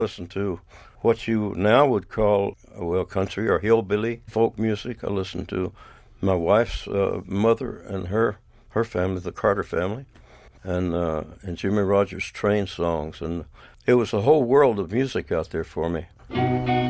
Listen to what you now would call, well, country or hillbilly folk music. I listened to my wife's mother and her family, the Carter family, and Jimmy Rogers Train songs. And it was a whole world of music out there for me.